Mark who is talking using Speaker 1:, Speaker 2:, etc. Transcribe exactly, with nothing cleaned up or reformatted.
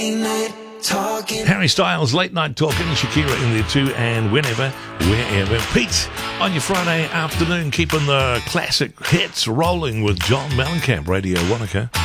Speaker 1: Harry Styles, Late Night Talking, Shakira in there too, and Whenever, Wherever. Pete, on your Friday afternoon, keeping the classic hits rolling with John Mellencamp, Radio Wanaka.